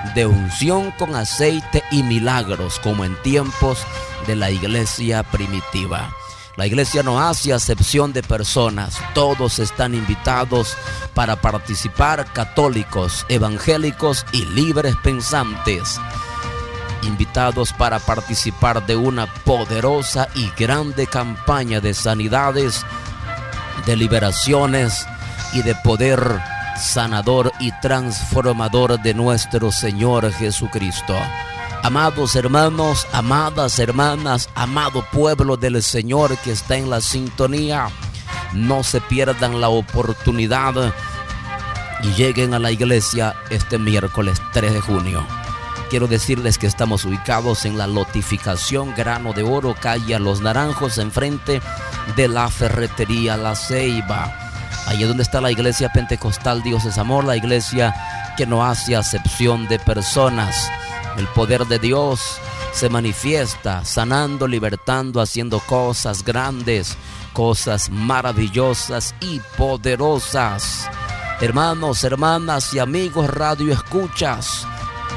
de unción con aceite y milagros, como en tiempos de la iglesia primitiva. La iglesia no hace acepción de personas, todos están invitados para participar, católicos, evangélicos y libres pensantes, invitados para participar de una poderosa y grande campaña de sanidades, de liberaciones y de poder sanador y transformador de nuestro Señor Jesucristo. Amados hermanos, amadas hermanas, amado pueblo del Señor que está en la sintonía, no se pierdan la oportunidad y lleguen a la iglesia este miércoles 3 de junio. Quiero decirles que estamos ubicados en la lotificación Grano de Oro, calle Los Naranjos, enfrente de la ferretería La Ceiba. Allí es donde está la iglesia pentecostal Dios es Amor, la iglesia que no hace acepción de personas. El poder de Dios se manifiesta sanando, libertando, haciendo cosas grandes, cosas maravillosas y poderosas. Hermanos, hermanas y amigos radio escuchas,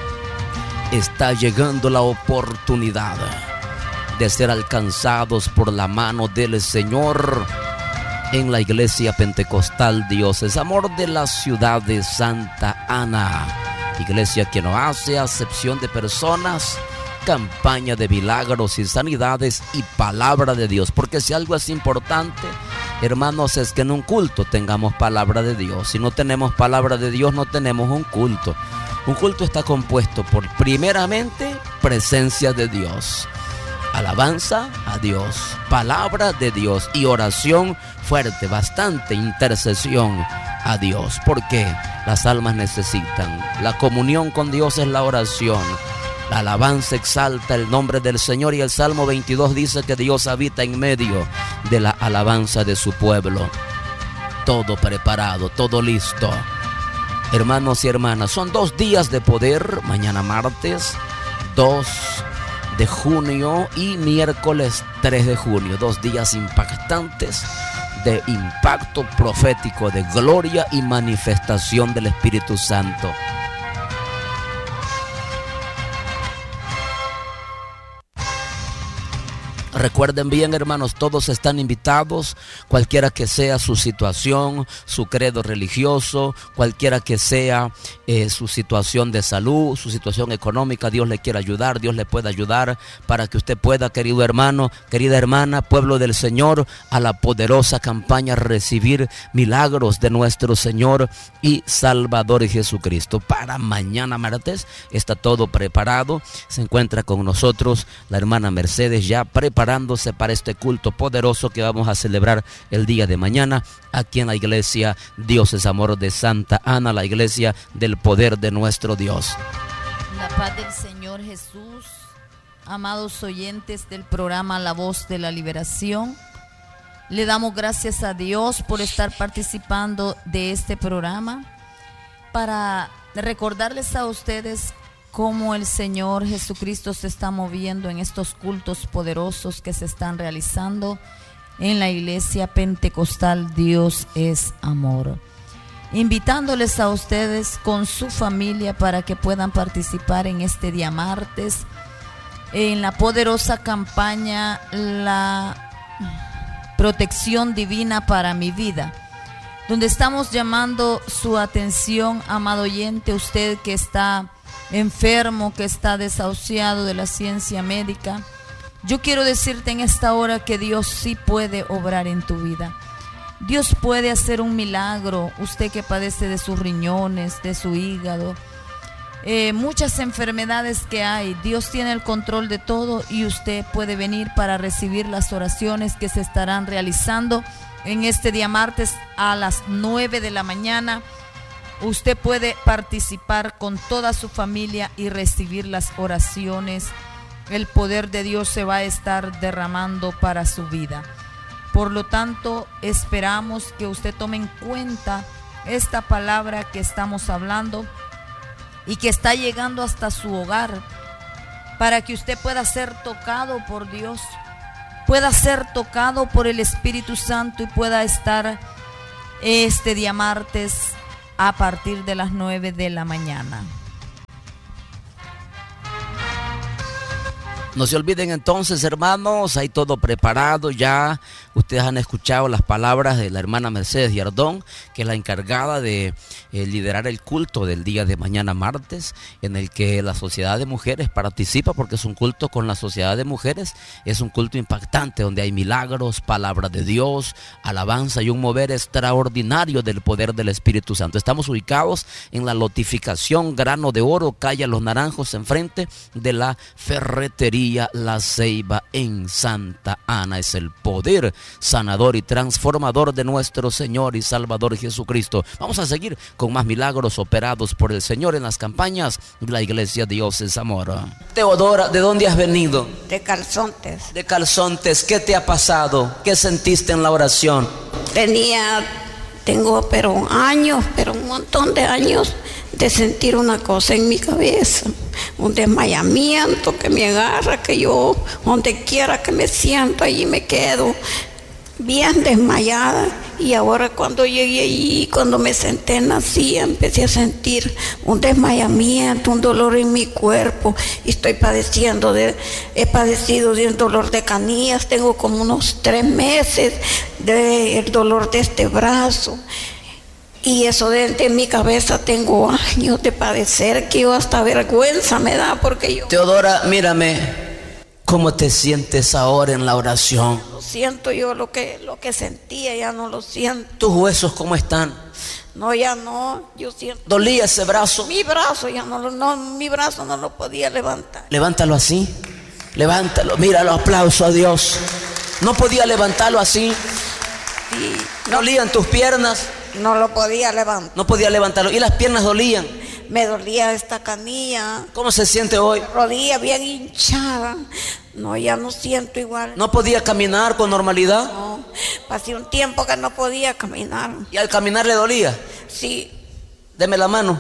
está llegando la oportunidad de ser alcanzados por la mano del Señor en la iglesia pentecostal Dios es Amor de la ciudad de Santa Ana. Iglesia que no hace acepción de personas, campaña de milagros y sanidades y palabra de Dios. Porque si algo es importante, hermanos, es que en un culto tengamos palabra de Dios. Si no tenemos palabra de Dios, no tenemos un culto. Un culto está compuesto por, primeramente, presencia de Dios, alabanza a Dios, palabra de Dios y oración fuerte, bastante intercesión a Dios, porque las almas necesitan. La comunión con Dios es la oración. La alabanza exalta el nombre del Señor y el Salmo 22 dice que Dios habita en medio de la alabanza de su pueblo. Todo preparado, todo listo. Hermanos y hermanas, son 2 días de poder, mañana martes 2 de junio y miércoles 3 de junio, 2 días impactantes de impacto profético, de gloria y manifestación del Espíritu Santo. Recuerden bien, hermanos, todos están invitados, cualquiera que sea su situación, su credo religioso, cualquiera que sea su situación de salud, su situación económica. Dios le quiere ayudar, Dios le puede ayudar para que usted pueda, querido hermano, querida hermana, pueblo del Señor, a la poderosa campaña recibir milagros de nuestro Señor y Salvador Jesucristo. Para mañana martes está todo preparado, se encuentra con nosotros la hermana Mercedes ya preparándose para este culto poderoso que vamos a celebrar el día de mañana aquí en la iglesia Dios es Amor de Santa Ana, la iglesia del poder de nuestro Dios. La paz del Señor Jesús, amados oyentes del programa La Voz de la Liberación, le damos gracias a Dios por estar participando de este programa para recordarles a ustedes cómo el Señor Jesucristo se está moviendo en estos cultos poderosos que se están realizando en la iglesia pentecostal Dios es Amor. Invitándoles a ustedes con su familia para que puedan participar en este día martes en la poderosa campaña La Protección Divina para mi Vida, donde estamos llamando su atención, amado oyente, usted que está enfermo, que está desahuciado de la ciencia médica. Yo quiero decirte en esta hora que Dios sí puede obrar en tu vida. Dios puede hacer un milagro. Usted que padece de sus riñones, de su hígado, muchas enfermedades que hay, Dios tiene el control de todo y usted puede venir para recibir las oraciones que se estarán realizando en este día martes a las 9 de la mañana. Usted puede participar con toda su familia y recibir las oraciones. El poder de Dios se va a estar derramando para su vida. Por lo tanto, esperamos que usted tome en cuenta esta palabra que estamos hablando y que está llegando hasta su hogar, para que usted pueda ser tocado por Dios, pueda ser tocado por el Espíritu Santo y pueda estar este día martes a partir de las 9 de la mañana. No se olviden entonces, hermanos, hay todo preparado ya. Ustedes han escuchado las palabras de la hermana Mercedes Yardón, que es la encargada de liderar el culto del día de mañana martes, en el que la Sociedad de Mujeres participa, porque es un culto con la Sociedad de Mujeres. Es un culto impactante donde hay milagros, palabra de Dios, alabanza y un mover extraordinario del poder del Espíritu Santo. Estamos ubicados en la lotificación Grano de Oro, calle Los Naranjos, enfrente de la ferretería La Ceiba en Santa Ana. Es el poder sanador y transformador de nuestro Señor y Salvador Jesucristo. Vamos a seguir con más milagros operados por el Señor en las campañas de la Iglesia Dios es Amor. Teodora, ¿de dónde has venido? De Calzontes. De Calzontes. ¿Qué te ha pasado? ¿Qué sentiste en la oración? Tengo un montón de años de sentir una cosa en mi cabeza, un desmayamiento que me agarra, que yo donde quiera que me siento allí me quedo bien desmayada. Y ahora cuando llegué allí, cuando me senté en la silla, empecé a sentir un desmayamiento, un dolor en mi cuerpo. Y he padecido de un dolor de canillas. Tengo como unos 3 meses del dolor de este brazo. Y eso de mi cabeza tengo años de padecer, que yo hasta vergüenza me da porque yo... Teodora, mírame, ¿cómo te sientes ahora en la oración? Lo siento yo, lo que sentía ya no lo siento. ¿Tus huesos cómo están? No, ya no, yo siento... ¿Dolía ese brazo? Mi brazo ya mi brazo no lo podía levantar. Levántalo así, levántalo, míralo, aplauso a Dios. ¿No podía levantarlo así? Sí. ¿Dolían tus piernas? No lo podía levantar. No podía levantarlo. ¿Y las piernas dolían? Me dolía esta canilla. ¿Cómo se siente hoy? Rodilla bien hinchada. No, ya no siento igual. ¿No podía caminar con normalidad? No, pasé un tiempo que no podía caminar. ¿Y al caminar le dolía? Sí. Deme la mano.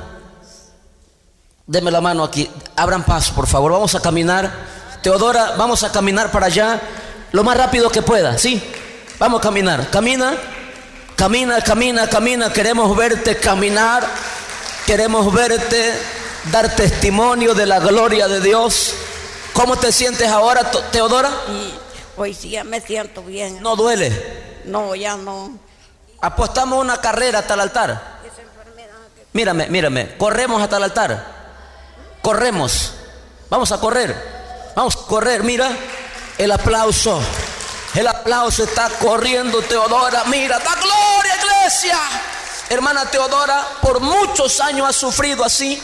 Deme la mano aquí. Abran paso, por favor. Vamos a caminar. Teodora, vamos a caminar para allá lo más rápido que pueda, ¿sí? Vamos a caminar. Camina. Camina, camina, camina. Queremos verte caminar. Queremos verte dar testimonio de la gloria de Dios. ¿Cómo te sientes ahora, Teodora? Y hoy sí ya me siento bien. ¿No duele? No, ya no. Apostamos una carrera hasta el altar. Esa enfermedad que... Mírame. Corremos hasta el altar. Corremos. Vamos a correr. Vamos a correr. Mira el aplauso. El aplauso está corriendo, Teodora. Mira, da gloria, iglesia. Hermana Teodora, por muchos años ha sufrido así.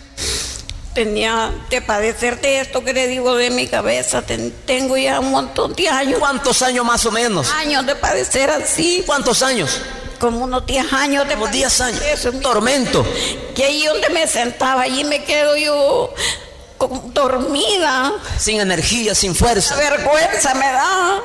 Tenía de padecer de esto que le digo de mi cabeza. Tengo ya un montón de años. ¿Cuántos años más o menos? Años de padecer así. ¿Cuántos años? Como unos 10 años de Como 10 años. Eso, tormento. Que allí donde me sentaba, allí me quedo yo dormida. Sin energía, sin fuerza. Vergüenza me da.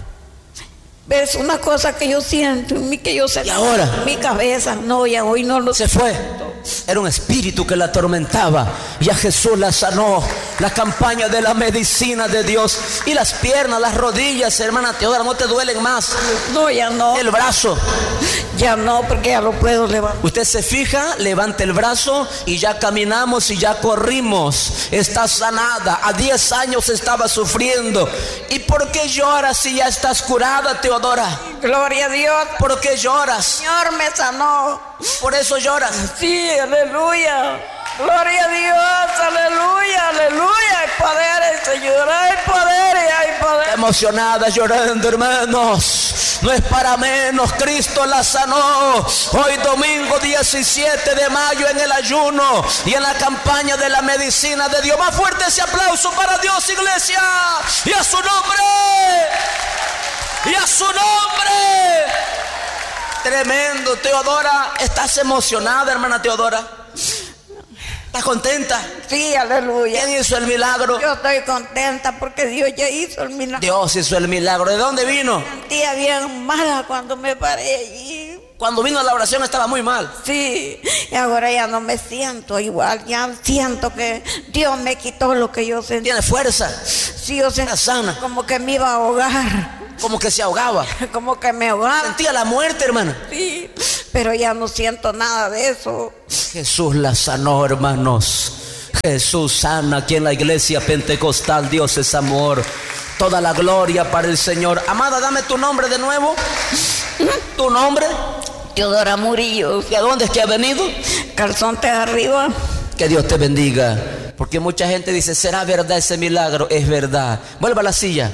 Es una cosa que yo siento, que yo sé. ¿Y ahora? Mi cabeza, no, ya hoy no lo... Se fue. Era un espíritu que la atormentaba. Ya Jesús la sanó. La campaña de la medicina de Dios. Y las piernas, las rodillas, hermana Teodora, ¿no te duelen más? No, ya no. El brazo. Ya no, porque ya lo puedo levantar. Usted se fija, levanta el brazo y ya caminamos y ya corrimos. Está sanada. A 10 años estaba sufriendo. ¿Y por qué lloras si ya estás curada, Teodora? Gloria a Dios. ¿Por qué lloras? El Señor me sanó. ¿Por eso lloras? Sí, aleluya. Gloria a Dios, aleluya, aleluya. Hay poder, Señor, hay poder y hay poder. Emocionada, llorando, hermanos. No es para menos, Cristo la sanó. Hoy domingo 17 de mayo en el ayuno y en la campaña de la medicina de Dios. Más fuerte ese aplauso para Dios, iglesia. Y a su nombre. Y a su nombre. Tremendo, Teodora. ¿Estás emocionada, hermana Teodora? ¿Estás contenta? Sí, aleluya. ¿Quién hizo el milagro? Yo estoy contenta porque Dios ya hizo el milagro. Dios hizo el milagro. ¿De dónde vino? Me sentía bien mala cuando me paré allí. Cuando vino a la oración estaba muy mal. Sí, y ahora ya no me siento igual. Ya siento que Dios me quitó lo que yo sentía. Tiene fuerza. Sí, yo sentía sana. como que me iba a ahogar. Como que se ahogaba. Como que me ahogaba. Sentía la muerte, hermana. Sí, pero ya no siento nada de eso. Jesús la sanó, hermanos. Jesús sana aquí en la iglesia pentecostal. Dios es amor. Toda la gloria para el Señor. Amada, dame tu nombre de nuevo. ¿Tu nombre? Teodora Murillo. ¿Y a dónde es que ha venido? Calzonte arriba. Que Dios te bendiga. Porque mucha gente dice, ¿será verdad ese milagro? Es verdad. Vuelva a la silla.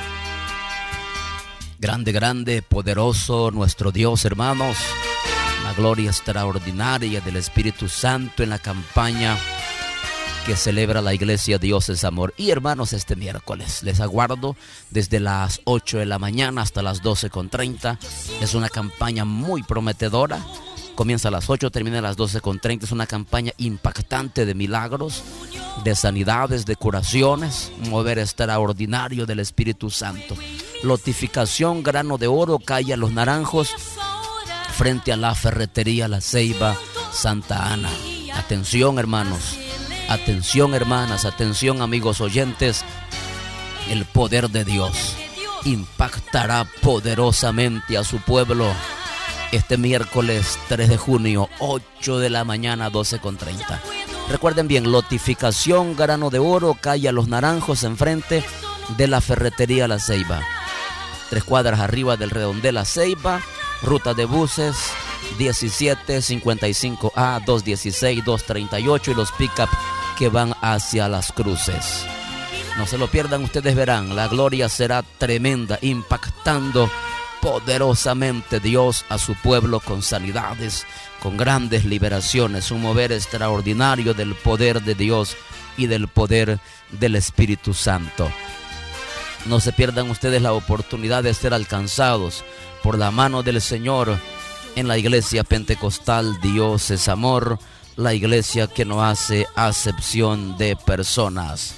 Grande, grande, poderoso nuestro Dios, hermanos. Una gloria extraordinaria del Espíritu Santo en la campaña que celebra la iglesia Dios es Amor. Y hermanos, este miércoles les aguardo desde las 8 de la mañana hasta las 12:30. Es una campaña muy prometedora. Comienza a las 8, termina a las 12:30. Es una campaña impactante de milagros, de sanidades, de curaciones, un mover extraordinario del Espíritu Santo. Lotificación, grano de oro, calle a los Naranjos, frente a la ferretería La Ceiba, Santa Ana. Atención, hermanos, atención, hermanas, atención, amigos oyentes. El poder de Dios impactará poderosamente a su pueblo este miércoles 3 de junio, 8 de la mañana, 12:30. Recuerden bien, lotificación, grano de oro, calle a los Naranjos, enfrente de la ferretería La Ceiba. 3 cuadras arriba del redondel La Ceiba. Ruta de buses 1755A, 216, 238 y los pick-up que van hacia Las Cruces. No se lo pierdan, ustedes verán, la gloria será tremenda, impactando poderosamente Dios a su pueblo con sanidades, con grandes liberaciones, un mover extraordinario del poder de Dios y del poder del Espíritu Santo. No se pierdan ustedes la oportunidad de ser alcanzados por la mano del Señor en la iglesia pentecostal Dios es Amor, la iglesia que no hace acepción de personas.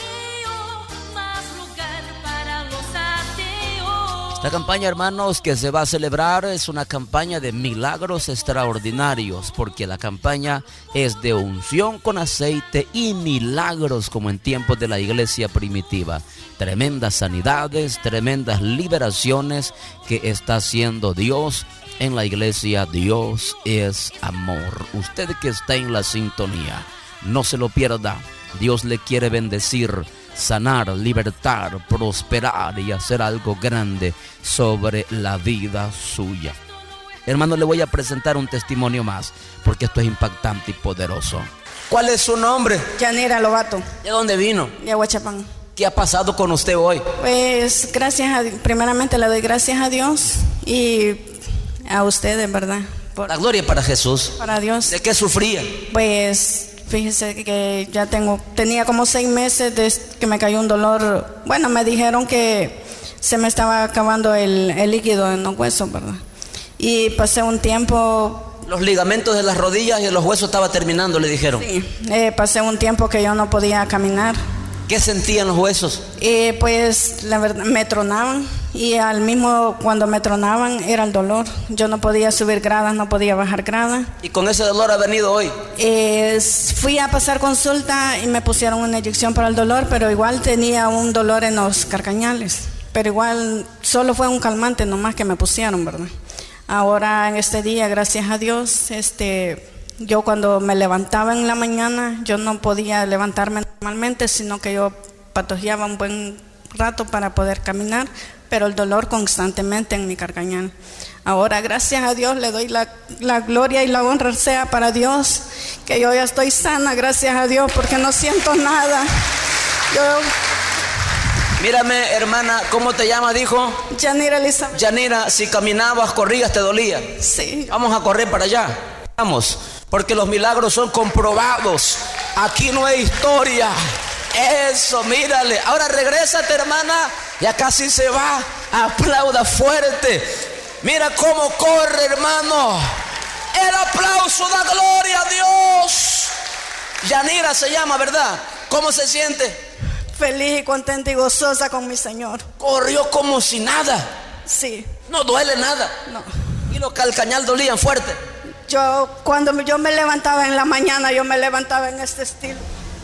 Esta campaña, hermanos, que se va a celebrar es una campaña de milagros extraordinarios, porque la campaña es de unción con aceite y milagros como en tiempos de la iglesia primitiva. Tremendas sanidades, tremendas liberaciones que está haciendo Dios en la iglesia Dios es Amor. Usted que está en la sintonía, no se lo pierda. Dios le quiere bendecir, sanar, libertar, prosperar y hacer algo grande sobre la vida suya. Hermano, le voy a presentar un testimonio más, porque esto es impactante y poderoso. ¿Cuál es su nombre? Yanira Lobato. ¿De dónde vino? De Aguachapán. ¿Qué ha pasado con usted hoy? Pues primeramente le doy gracias a Dios y a ustedes, ¿verdad? La gloria para Jesús. Para Dios. ¿De qué sufría? Pues fíjese que ya tenía como 6 meses desde que me cayó un dolor. Bueno, me dijeron que se me estaba acabando el líquido en los huesos, ¿verdad? Y pasé un tiempo. Los ligamentos de las rodillas y de los huesos estaba terminando, le dijeron. Sí, pasé un tiempo que yo no podía caminar. ¿Qué sentían los huesos? Pues la verdad me tronaban, y cuando me tronaban era el dolor. Yo no podía subir gradas, no podía bajar gradas. ¿Y con ese dolor ha venido hoy? Fui a pasar consulta y me pusieron una inyección para el dolor, pero igual tenía un dolor en los carcañales. Pero igual solo fue un calmante nomás que me pusieron, ¿verdad? Ahora en este día, gracias a Dios, yo cuando me levantaba en la mañana, yo no podía levantarme normalmente, sino que yo patojeaba un buen rato para poder caminar, pero el dolor constantemente en mi carcañal. Ahora, gracias a Dios, le doy la gloria y la honra sea para Dios, que yo ya estoy sana, gracias a Dios, porque no siento nada. Mírame, hermana, ¿cómo te llamas, dijo? Yanira Elizabeth. Yanira, si caminabas, corrías, ¿te dolía? Sí. Vamos a correr para allá. Vamos, porque los milagros son comprobados. Aquí no hay historia. Eso, mírale. Ahora regrésate, hermana. Ya casi se va. Aplauda fuerte. Mira cómo corre, hermano. El aplauso da gloria a Dios. Yanira se llama, ¿verdad? ¿Cómo se siente? Feliz y contenta y gozosa con mi Señor. Corrió como si nada. Sí. No duele nada. No. Y los calcañal dolían fuerte. Cuando yo me levantaba en la mañana, yo me levantaba en este estilo.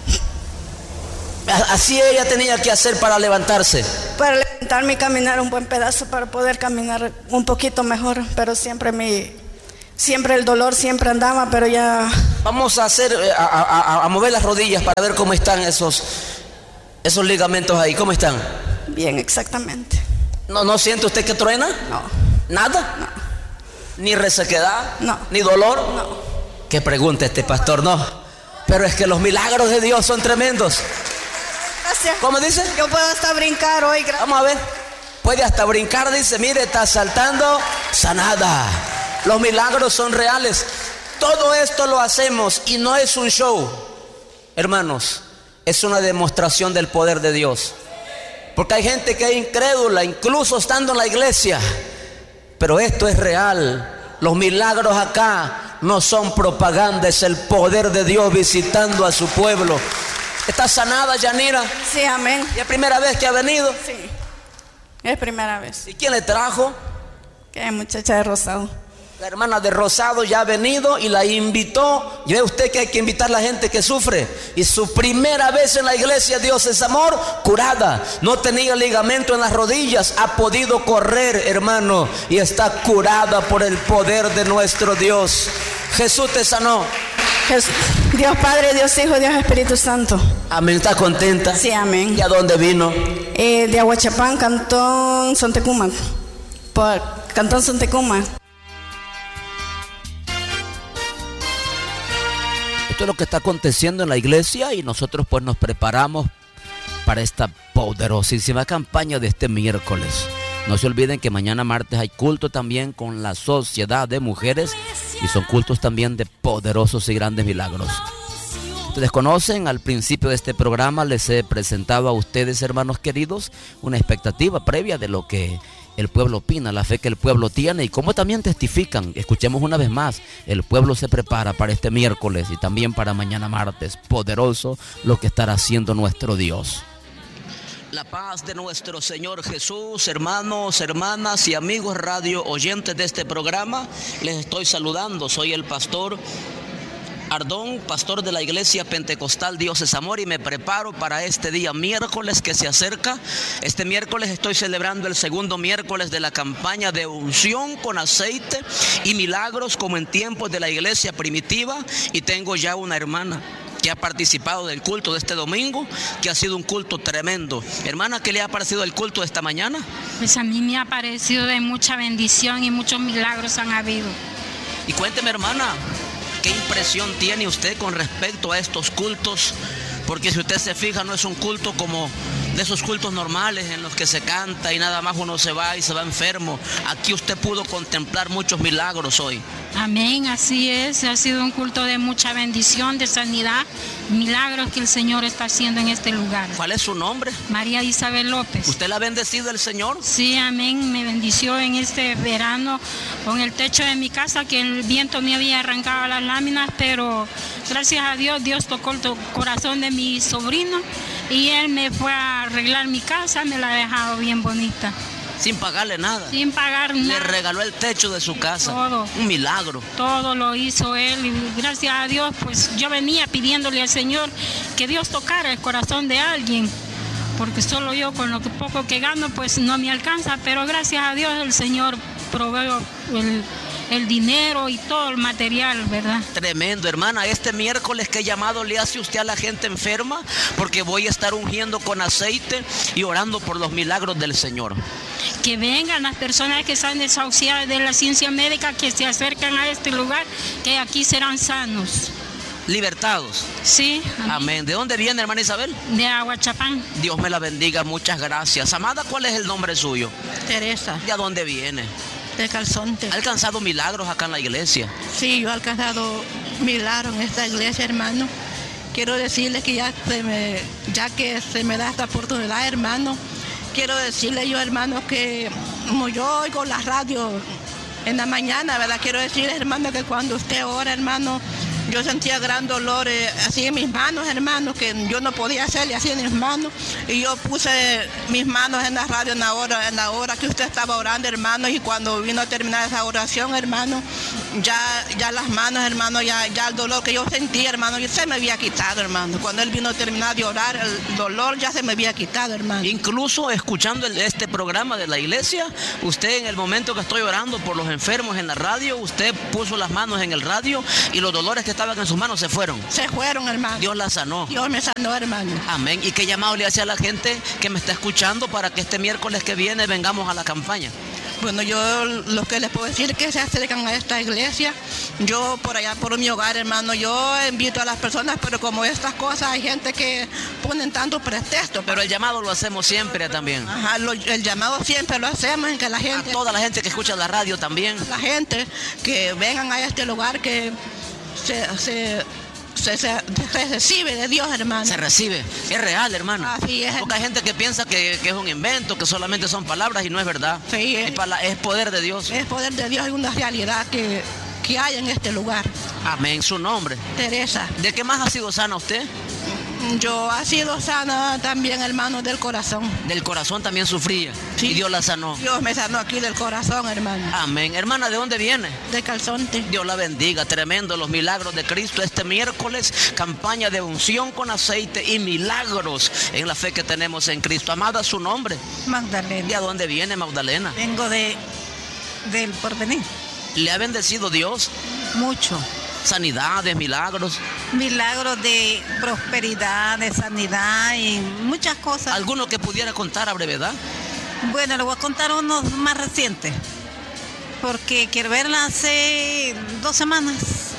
Así ella tenía que hacer para levantarse. Para levantarme y caminar un buen pedazo, para poder caminar un poquito mejor. Pero siempre el dolor siempre andaba, pero ya Vamos a hacer, a mover las rodillas para ver cómo están esos ligamentos ahí. ¿Cómo están? Bien, exactamente. ¿No siente usted que truena? No. ¿Nada? No. ¿Ni resequedad? No. ¿Ni dolor? No. ¿Qué pregunta este pastor? No. Pero es que los milagros de Dios son tremendos. Gracias. ¿Cómo dice? Yo puedo hasta brincar hoy. Vamos a ver. Puede hasta brincar, dice. Mire, está saltando, sanada. Los milagros son reales. Todo esto lo hacemos y no es un show, hermanos. Es una demostración del poder de Dios. Porque hay gente que es incrédula, incluso estando en la iglesia. Pero esto es real. Los milagros acá no son propaganda, es el poder de Dios visitando a su pueblo. ¿Está sanada, Yanira? Sí, amén. ¿Y es primera vez que ha venido? Sí, es primera vez. ¿Y quién le trajo? Que muchacha de Rosado. La hermana de Rosado ya ha venido y la invitó. Y ve usted que hay que invitar a la gente que sufre. Y su primera vez en la iglesia, Dios es amor, curada. No tenía ligamento en las rodillas, ha podido correr, hermano, y está curada por el poder de nuestro Dios. Jesús te sanó. Dios Padre, Dios Hijo, Dios Espíritu Santo. Amén. ¿Está contenta? Sí, amén. ¿Y a dónde vino? De Aguachapán, Cantón Sontecuma. Por Cantón Sontecuma. Esto es lo que está aconteciendo en la iglesia y nosotros pues nos preparamos para esta poderosísima campaña de este miércoles. No se olviden que mañana martes hay culto también con la Sociedad de Mujeres y son cultos también de poderosos y grandes milagros. Ustedes conocen, al principio de este programa les he presentado a ustedes, hermanos queridos, una expectativa previa de lo que el pueblo opina, la fe que el pueblo tiene y cómo también testifican. Escuchemos una vez más, el pueblo se prepara para este miércoles y también para mañana martes. Poderoso lo que estará haciendo nuestro Dios. La paz de nuestro Señor Jesús, hermanos, hermanas y amigos radio oyentes de este programa, les estoy saludando. Soy el pastor Ardón, pastor de la iglesia pentecostal Dios es Amor, y me preparo para este día miércoles que se acerca. Este miércoles estoy celebrando el segundo miércoles de la campaña de unción con aceite y milagros como en tiempos de la iglesia primitiva, y tengo ya una hermana que ha participado del culto de este domingo, que ha sido un culto tremendo. Hermana, ¿qué le ha parecido el culto de esta mañana? Pues a mí me ha parecido de mucha bendición y muchos milagros han habido. Y cuénteme, hermana, ¿qué impresión tiene usted con respecto a estos cultos? Porque si usted se fija, no es un culto como de esos cultos normales en los que se canta y nada más uno se va y se va enfermo. Aquí usted pudo contemplar muchos milagros hoy. Amén, así es. Ha sido un culto de mucha bendición, de sanidad, milagros que el Señor está haciendo en este lugar. ¿Cuál es su nombre? María Isabel López. ¿Usted la ha bendecido el Señor? Sí, amén. Me bendició en este verano con el techo de mi casa, que el viento me había arrancado las láminas, pero gracias a Dios, Dios tocó el corazón de mi sobrino y él me fue a arreglar mi casa, me la ha dejado bien bonita. Sin pagarle nada. Sin pagar nada. Le regaló el techo de su casa. Todo. Un milagro. Todo lo hizo él y gracias a Dios, pues yo venía pidiéndole al Señor que Dios tocara el corazón de alguien, porque solo yo con lo poco que gano pues no me alcanza, pero gracias a Dios el Señor provee el dinero y todo el material, ¿verdad? Tremendo, hermana. Este miércoles, ¿qué llamado le hace usted a la gente enferma? Porque voy a estar ungiendo con aceite y orando por los milagros del Señor. Que vengan las personas que están desahuciadas de la ciencia médica, que se acercan a este lugar, que aquí serán sanos. Libertados. Sí. Amén. ¿De dónde viene, hermana Isabel? De Aguachapán. Dios me la bendiga, muchas gracias. Amada, ¿cuál es el nombre suyo? Teresa. ¿De dónde viene? De Calzonte. ¿Ha alcanzado milagros acá en la iglesia? Sí, yo he alcanzado milagros en esta iglesia, hermano. Quiero decirle que ya que se me da esta oportunidad, hermano, quiero decirle yo, hermano, que como yo oigo la radio en la mañana, ¿verdad? Quiero decirle, hermano, que cuando usted ora, hermano, yo sentía gran dolor así en mis manos, hermano, que yo no podía hacerle así en mis manos. Y yo puse mis manos en la radio en la hora que usted estaba orando, hermano. Y cuando vino a terminar esa oración, hermano, ya las manos, hermano, ya el dolor que yo sentía, hermano, ya se me había quitado, hermano. Cuando él vino a terminar de orar, el dolor ya se me había quitado, hermano. Incluso escuchando este programa de la iglesia, usted en el momento que estoy orando por los enfermos en la radio, usted puso las manos en el radio y los dolores que estaban en sus manos se fueron. Se fueron, hermano. Dios la sanó. Dios me sanó, hermano. Amén. ¿Y qué llamado le hace a la gente que me está escuchando para que este miércoles que viene vengamos a la campaña? Bueno, yo lo que les puedo decir es que se acercan a esta iglesia. Yo por allá, por mi hogar, hermano, yo invito a las personas, pero como estas cosas hay gente que ponen tantos pretextos. Pero el llamado lo hacemos siempre también. Ajá, el llamado siempre lo hacemos en que la gente... A toda la gente que escucha la radio también. La gente que vengan a este lugar que se recibe de Dios, hermano. Se recibe, es real, hermano. Así es. Porque hay gente que piensa que es un invento, que solamente son palabras y no es verdad. Sí, es poder de Dios. Es poder de Dios, es una realidad que hay en este lugar. Amén, su nombre. Teresa. ¿De qué más ha sido sana usted? Yo ha sido sana también, hermano, del corazón. Del corazón también sufría. Sí. Y Dios la sanó. Dios me sanó aquí del corazón, hermano. Amén. Hermana, ¿de dónde viene? De Calzonte. Dios la bendiga. Tremendo los milagros de Cristo. Este miércoles, campaña de unción con aceite y milagros en la fe que tenemos en Cristo. Amada, su nombre. Magdalena. ¿De dónde viene, Magdalena? Vengo del Porvenir. ¿Le ha bendecido Dios? Mucho. Sanidades, milagros. Milagros de prosperidad, de sanidad y muchas cosas. ¿Alguno que pudiera contar a brevedad? Bueno, le voy a contar unos más recientes, porque quiero verla hace 2 semanas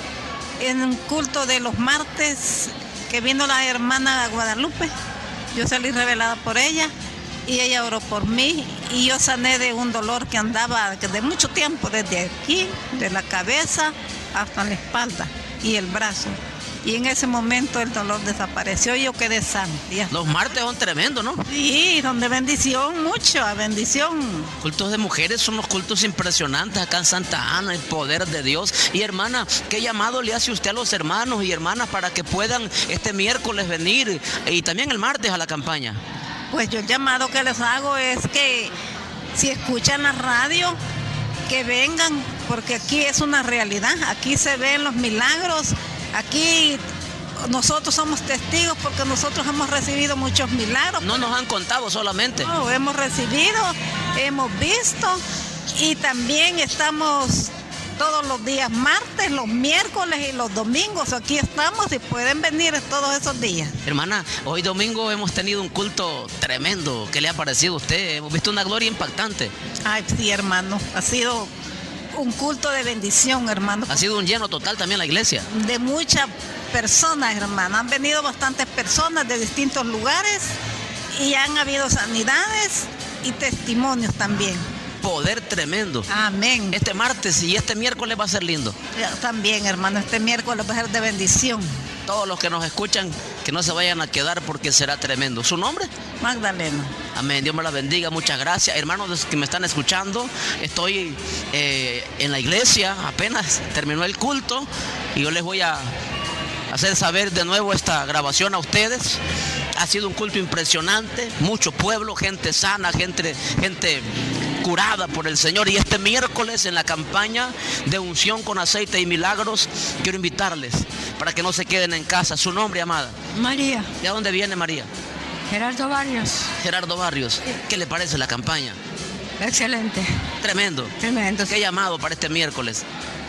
en un culto de los martes que vino la hermana Guadalupe. Yo salí revelada por ella y ella oró por mí y yo sané de un dolor que andaba de mucho tiempo, desde aquí, de la cabeza hasta la espalda y el brazo. Y en ese momento el dolor desapareció y yo quedé sana. Los martes son tremendos, ¿no? Sí, donde bendición, mucha bendición. Cultos de mujeres son los cultos impresionantes acá en Santa Ana, el poder de Dios. Y hermana, ¿qué llamado le hace usted a los hermanos y hermanas para que puedan este miércoles venir y también el martes a la campaña? Pues yo el llamado que les hago es que si escuchan la radio, que vengan, porque aquí es una realidad, aquí se ven los milagros, aquí nosotros somos testigos porque nosotros hemos recibido muchos milagros. No nos han contado solamente. No, hemos recibido, hemos visto y también estamos todos los días martes, los miércoles y los domingos. Aquí estamos y pueden venir todos esos días. Hermana, hoy domingo hemos tenido un culto tremendo. ¿Qué le ha parecido a usted? Hemos visto una gloria impactante. Ay, sí, hermano. Ha sido un culto de bendición, hermano. Ha sido un lleno total también la iglesia. De muchas personas, hermano. Han venido bastantes personas de distintos lugares y han habido sanidades y testimonios también. Poder tremendo. Amén. Este martes y este miércoles va a ser lindo. También, hermano, este miércoles va a ser de bendición. Todos los que nos escuchan, que no se vayan a quedar porque será tremendo. ¿Su nombre? Magdalena. Amén. Dios me la bendiga. Muchas gracias. Hermanos que me están escuchando, estoy en la iglesia, apenas terminó el culto y yo les voy a hacer saber de nuevo esta grabación a ustedes. Ha sido un culto impresionante, mucho pueblo, gente sana, gente curada por el Señor. Y este miércoles en la campaña de unción con aceite y milagros, quiero invitarles para que no se queden en casa. ¿Su nombre, amada? María. ¿De dónde viene María? Gerardo Barrios. Gerardo Barrios. ¿Qué le parece la campaña? Excelente. Tremendo. Tremendo. ¿Qué llamado para este miércoles?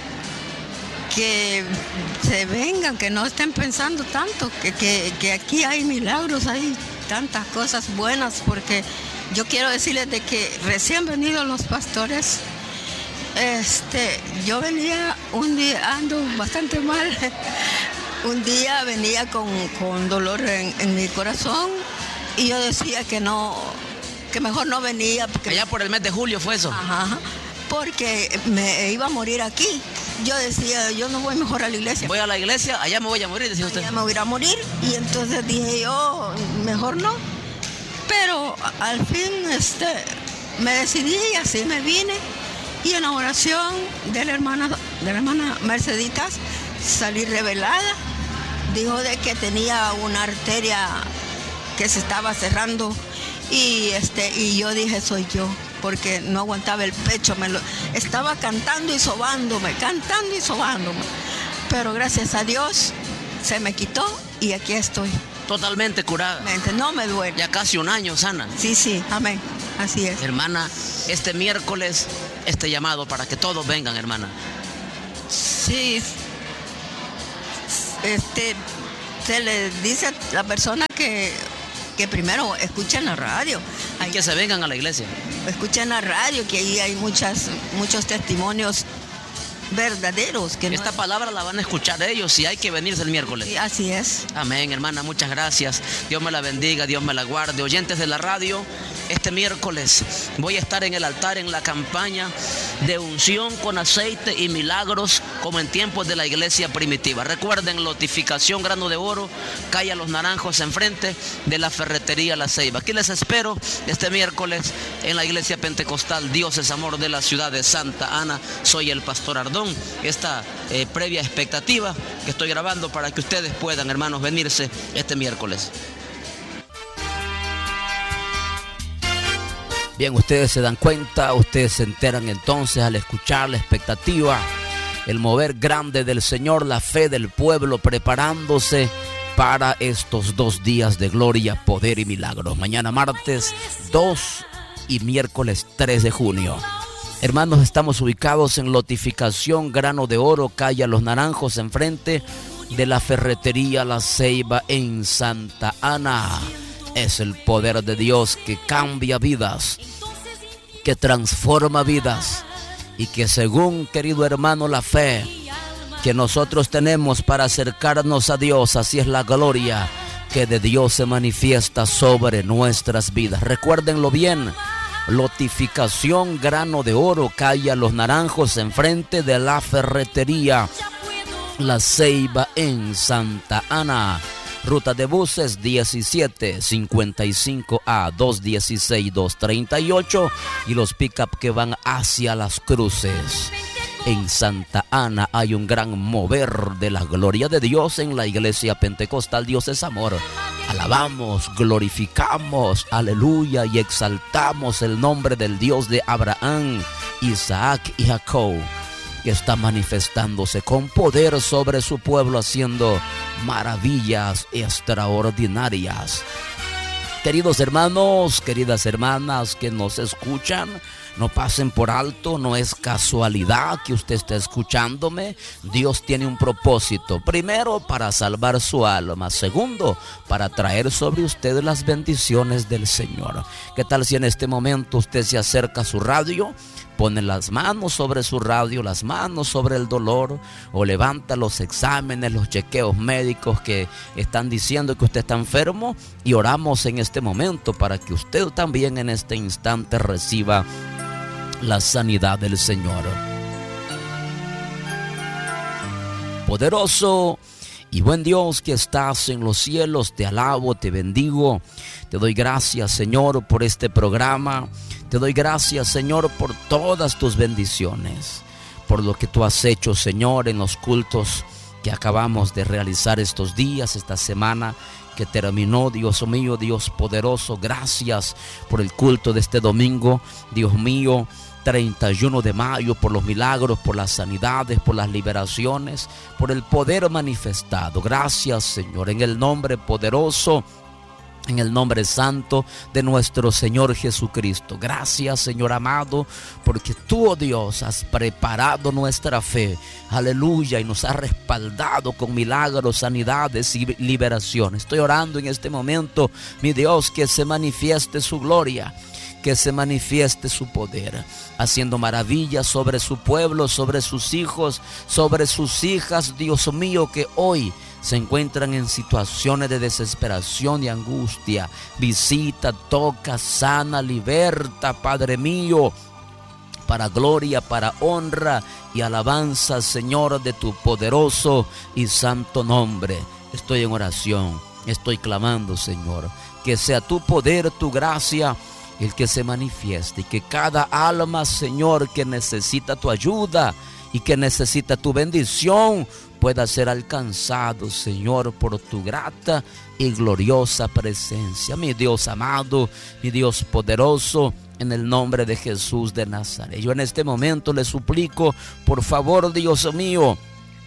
Que se vengan, que no estén pensando tanto, que aquí hay milagros, hay tantas cosas buenas, porque yo quiero decirles de que recién venidos los pastores, yo venía un día, ando bastante mal, un día venía con dolor en mi corazón y yo decía que mejor no venía. Porque allá por el mes de julio fue eso. Ajá, porque me iba a morir aquí. Yo decía, yo no voy mejor a la iglesia. Voy a la iglesia, allá me voy a morir, decía usted. Allá me voy a ir a morir. Y entonces dije yo, mejor no. Pero al fin me decidí y así me vine. Y en la oración de la hermana Merceditas salí revelada. Dijo de que tenía una arteria que se estaba cerrando. Y yo dije, soy yo. porque no aguantaba el pecho, estaba cantando y sobándome, pero gracias a Dios se me quitó y aquí estoy. Totalmente curada. No me duele. Ya casi un año sana. Sí, amén, así es. Hermana, este miércoles, este llamado para que todos vengan, hermana. Sí, se le dice a la persona que primero escuchen la radio. Y que se vengan a la iglesia. Escuchen la radio, que ahí hay muchos testimonios verdaderos. Que esta palabra la van a escuchar ellos y hay que venirse el miércoles. Sí, así es. Amén, hermana, muchas gracias. Dios me la bendiga, Dios me la guarde. Oyentes de la radio, este miércoles voy a estar en el altar en la campaña de unción con aceite y milagros como en tiempos de la iglesia primitiva. Recuerden, Lotificación Grano de Oro, calle Los Naranjos, enfrente de la ferretería La Ceiba. Aquí les espero este miércoles en la iglesia pentecostal Dios es Amor de la ciudad de Santa Ana. Soy el pastor Ardón. Esta previa expectativa que estoy grabando para que ustedes puedan, hermanos, venirse este miércoles. Bien, ustedes se dan cuenta, ustedes se enteran entonces al escuchar la expectativa, el mover grande del Señor, la fe del pueblo preparándose para estos 2 días de gloria, poder y milagros. Mañana martes 2 y miércoles 3 de junio. Hermanos, estamos ubicados en Lotificación Grano de Oro, calle Los Naranjos, enfrente de la ferretería La Ceiba en Santa Ana. Es el poder de Dios que cambia vidas, que transforma vidas y que, según, querido hermano, la fe que nosotros tenemos para acercarnos a Dios, así es la gloria que de Dios se manifiesta sobre nuestras vidas. Recuérdenlo bien. Lotificación Grano de Oro, calle Los Naranjos, enfrente de la ferretería La Ceiba en Santa Ana. Ruta de buses 1755A 216 238 y los pick-up que van hacia Las Cruces. En Santa Ana hay un gran mover de la gloria de Dios en la iglesia pentecostal Dios es Amor. Alabamos, glorificamos, aleluya, y exaltamos el nombre del Dios de Abraham, Isaac y Jacob, que está manifestándose con poder sobre su pueblo, haciendo maravillas extraordinarias. Queridos hermanos, queridas hermanas que nos escuchan, no pasen por alto, no es casualidad que usted esté escuchándome. Dios tiene un propósito. Primero, para salvar su alma. Segundo, para traer sobre usted las bendiciones del Señor. ¿Qué tal si en este momento usted se acerca a su radio? Pone las manos sobre su radio, las manos sobre el dolor, o levanta los exámenes, los chequeos médicos que están diciendo que usted está enfermo, y oramos en este momento para que usted también en este instante reciba la sanidad del Señor. Poderoso y buen Dios que estás en los cielos, te alabo, te bendigo, te doy gracias, Señor, por este programa. Te doy gracias, Señor, por todas tus bendiciones, por lo que tú has hecho, Señor, en los cultos que acabamos de realizar estos días, esta semana que terminó, Dios mío, Dios poderoso. Gracias por el culto de este domingo, Dios mío, 31 de mayo, por los milagros, por las sanidades, por las liberaciones, por el poder manifestado. Gracias, Señor, en el nombre poderoso, en el nombre santo de nuestro Señor Jesucristo. Gracias, Señor amado, porque tú, oh Dios, has preparado nuestra fe, aleluya, y nos has respaldado con milagros, sanidades y liberaciones. Estoy orando en este momento, mi Dios, que se manifieste su gloria, que se manifieste su poder, haciendo maravillas sobre su pueblo, sobre sus hijos, sobre sus hijas, Dios mío, que hoy se encuentran en situaciones de desesperación y angustia. Visita, toca, sana, liberta, Padre mío, para gloria, para honra y alabanza, Señor, de tu poderoso y santo nombre. Estoy en oración, estoy clamando, Señor, que sea tu poder, tu gracia, el que se manifieste, y que cada alma, Señor, que necesita tu ayuda y que necesita tu bendición, pueda ser alcanzado, Señor, por tu grata y gloriosa presencia. Mi Dios amado, mi Dios poderoso, en el nombre de Jesús de Nazaret, yo en este momento le suplico, por favor, Dios mío,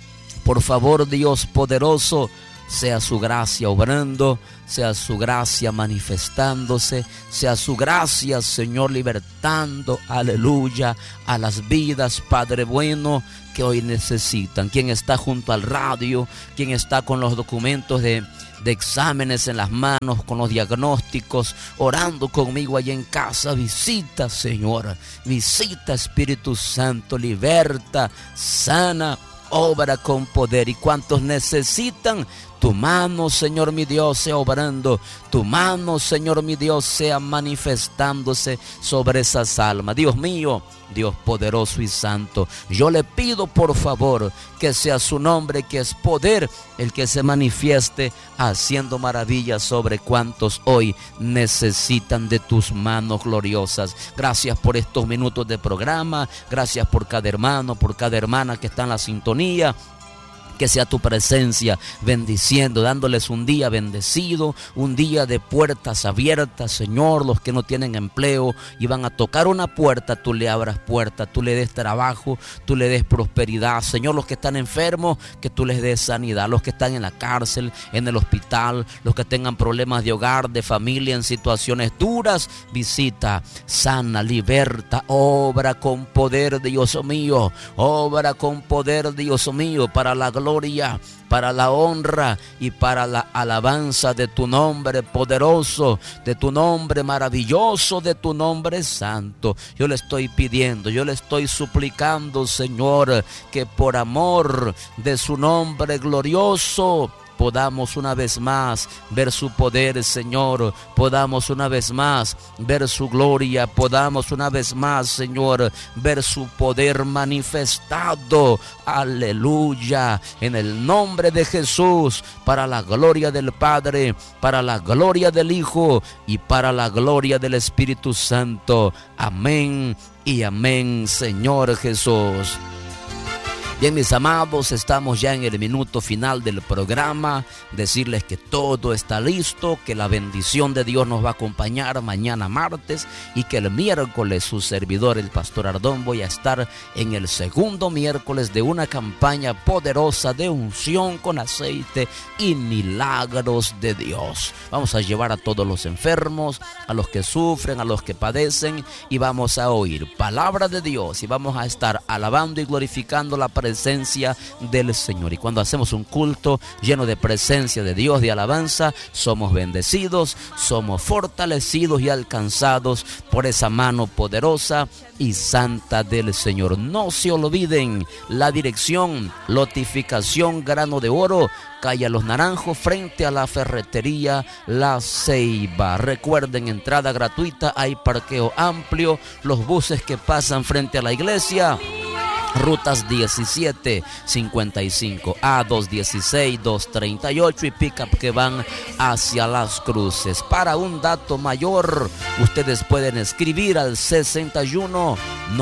por favor, Dios poderoso, sea su gracia obrando, sea su gracia manifestándose, sea su gracia, Señor, libertando, aleluya, a las vidas, Padre bueno, que hoy necesitan. Quien está junto al radio, quien está con los documentos de exámenes en las manos, con los diagnósticos, orando conmigo allá en casa, visita, Señor, visita, Espíritu Santo, liberta, sana, obra con poder. Y cuantos necesitan, tu mano, Señor mi Dios, sea obrando, tu mano, Señor mi Dios, sea manifestándose sobre esas almas. Dios mío, Dios poderoso y santo, yo le pido por favor que sea su nombre, que es poder, el que se manifieste haciendo maravillas sobre cuantos hoy necesitan de tus manos gloriosas. Gracias por estos minutos de programa, gracias por cada hermano, por cada hermana que está en la sintonía. Que sea tu presencia bendiciendo, dándoles un día bendecido, un día de puertas abiertas, Señor. Los que no tienen empleo y van a tocar una puerta, tú le abras puerta, tú le des trabajo, tú le des prosperidad, Señor. Los que están enfermos, que tú les des sanidad. Los que están en la cárcel, en el hospital, los que tengan problemas de hogar, de familia, en situaciones duras, visita, sana, liberta, obra con poder, Dios mío, obra con poder, Dios mío, para la gloria, para la honra y para la alabanza de tu nombre poderoso, de tu nombre maravilloso, de tu nombre santo. Yo le estoy pidiendo, yo le estoy suplicando, Señor, que por amor de su nombre glorioso podamos una vez más ver su poder, Señor. Podamos una vez más ver su gloria. Podamos una vez más, Señor, ver su poder manifestado. Aleluya. En el nombre de Jesús, para la gloria del Padre, para la gloria del Hijo y para la gloria del Espíritu Santo. Amén y amén, Señor Jesús. Bien, mis amados, estamos ya en el minuto final del programa. Decirles que todo está listo, que la bendición de Dios nos va a acompañar mañana martes y que el miércoles su servidor, el pastor Ardón, voy a estar en el segundo miércoles de una campaña poderosa de unción con aceite y milagros de Dios. Vamos a llevar a todos los enfermos, a los que sufren, a los que padecen, y vamos a oír palabra de Dios y vamos a estar alabando y glorificando la presencia del Señor. Y cuando hacemos un culto lleno de presencia de Dios, de alabanza, somos bendecidos, somos fortalecidos y alcanzados por esa mano poderosa y santa del Señor. No se olviden la dirección: Lotificación Grano de Oro, calle Los Naranjos, frente a la ferretería La Ceiba. Recuerden, entrada gratuita, hay parqueo amplio, los buses que pasan frente a la iglesia, rutas 17, 55, A216, 238 y pick-up que van hacia Las Cruces. Para un dato mayor, ustedes pueden escribir al 61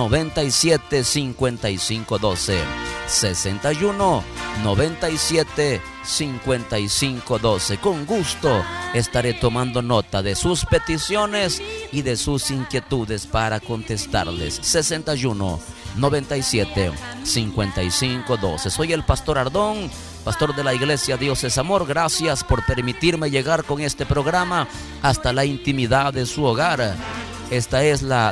97 55 12. 61 97 55 12. Con gusto estaré tomando nota de sus peticiones y de sus inquietudes para contestarles. 61 97 55 12. Soy el pastor Ardón, pastor de la iglesia Dios es Amor. Gracias por permitirme llegar con este programa hasta la intimidad de su hogar. Esta es la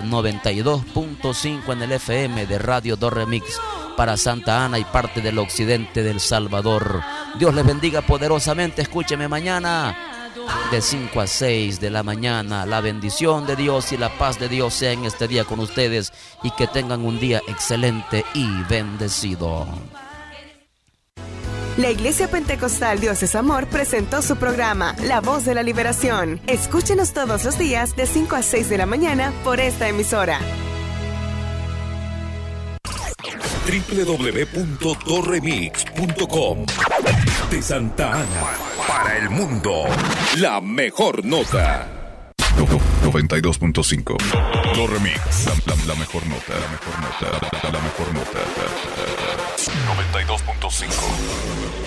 92.5 en el FM de Radio Do Remix para Santa Ana y parte del occidente del Salvador. Dios les bendiga poderosamente. Escúcheme mañana de 5 a 6 de la mañana. La bendición de Dios y la paz de Dios sea en este día con ustedes y que tengan un día excelente y bendecido. La Iglesia Pentecostal Dios es Amor presentó su programa La Voz de la Liberación. Escúchenos todos los días de 5 a 6 de la mañana por esta emisora. www.doremix.com. De Santa Ana para el mundo, la mejor nota. 92.5. Lo Remix. La mejor nota. La mejor nota. 92.5.